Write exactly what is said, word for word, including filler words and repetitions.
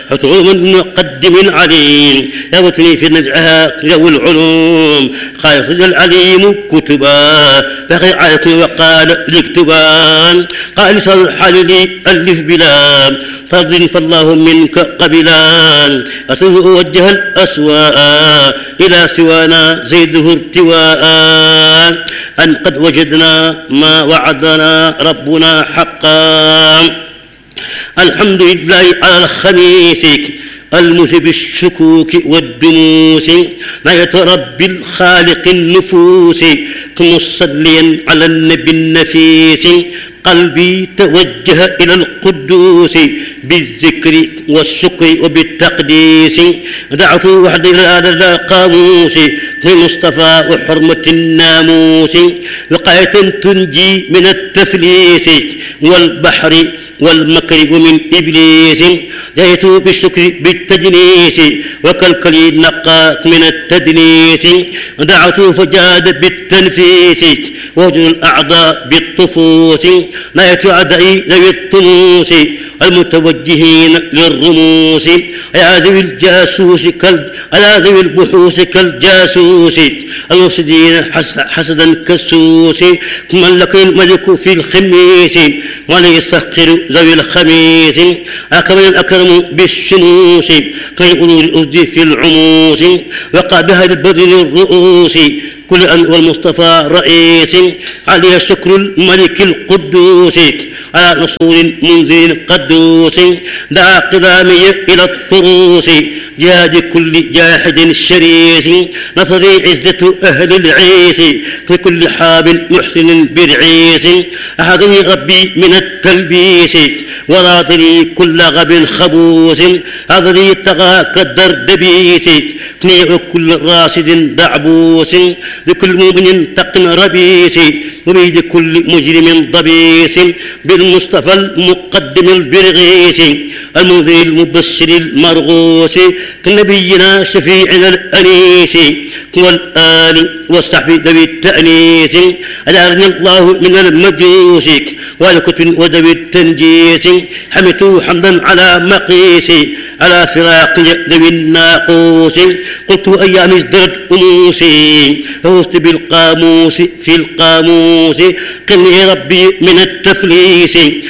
حتوم مقدم عليم يوتني في نزعها جو العلوم قال صدى العليم كتبا بقي عيتني وقال الاكتبان قال صلح لي ألف بلا فرض فالله منك قبلان أصله وجه الأسواء إلى سوانا زيده ارتواء أن قد وجدنا ما وعدنا ربنا حقا الحمد لله على الخميس المذهب الشكوك والدنوس ما يتربي الخالق النفوس مصليا على النبي النفيس قلبي توجه إلى القدوس بالذكر والشكر وبالتقديس دعوت وحدي إلى هذا القاموس للمصطفى وحرمة الناموس وقاية تنجي من التفليس والبحر والمكر ومن إبليس جئت بالشكر بالتجنيس وكالكلي نقات من التدنيس دعوت فجاد بالتنفيس ووجد الأعضاء بالطفوس نايت أعدائي ذوي الطموس المتوجهين للرموس يا ذوي الجاسوس كال يا ذوي البحوث كالجاسوس المفسدين حسدا كالسوس من لك الملك في الخميس وليسخر ذوي الخميس أكرم الأكرم بالشموس كي أولو الأسد في العموس وقع بها البدر الرؤوس كل أن والمصطفى رئيس عليه شكر الملك القدوس على نصور منذر قدوس دعا قدامي إلى الطروس جهاد كل جاحد شريس نصري عزة أهل العيس لكل حاب محسن برعيس أحضني ربي من التلبيس وراضني كل غب خبوس أضري طغى كالدردبيس كنيع كل راشد دعبوس لكل مؤمن تقن ربيس وبيد كل مجرم ضبيس بالمصطفى المقدم البرغيس المنذر المبشر المرغوس كنبينا شفيعنا الأنيس والآل والصحب ذوي التأنيس أجعلني الله من المجوس والكتب وذوي التنجيس حمدت حمدا على مقيس على فراق ذوي الناقوس قلت أيام ازدرت أنوسي فوزت بالقاموس في القاموس قني ربي من التفليس